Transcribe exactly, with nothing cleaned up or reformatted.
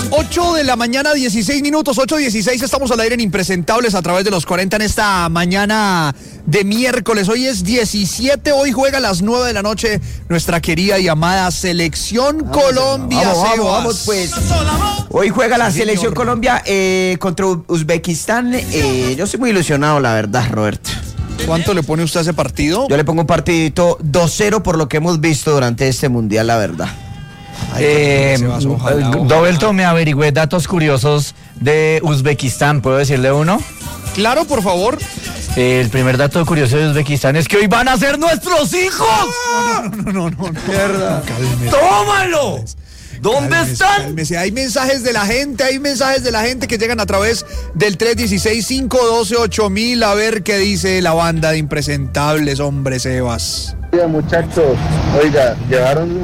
ocho de la mañana, dieciséis minutos, ocho dieciséis, estamos al aire en Impresentables a través de los cuarenta en esta mañana de miércoles. Hoy es diecisiete, hoy juega a las nueve de la noche nuestra querida y amada Selección vamos, Colombia. Vamos, vamos, vamos, pues. Hoy juega la sí, Selección señor. Colombia eh, contra Uzbekistán. Eh, yo estoy muy ilusionado, la verdad, Roberto. ¿Cuánto le pone usted a ese partido? Yo le pongo un partidito dos cero por lo que hemos visto durante este mundial, la verdad. Ay, eh, Dobelto, me averigüé datos curiosos de Uzbekistán, ¿puedo decirle uno? Claro, por favor. Eh, el primer dato curioso de Uzbekistán es que hoy van a ser nuestros hijos. No, no, no, no, no, no. Mierda. Cálmese. ¡Tómalo! ¿Dónde cálmese, están? Cálmese. Hay mensajes de la gente, hay mensajes de la gente que llegan a través del tres uno seis, cinco uno dos, ocho mil. A ver qué dice la banda de Impresentables, hombre, Sebas. Muchachos, oiga, llevaron